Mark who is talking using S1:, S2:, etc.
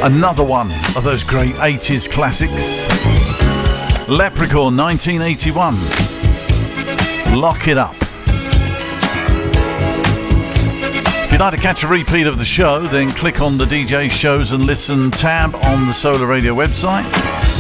S1: Another one of those great 80s classics. Leprechaun 1981. Lock It Up. If you'd like to catch a repeat of the show, then click on the DJ Shows and Listen tab on the Solar Radio website.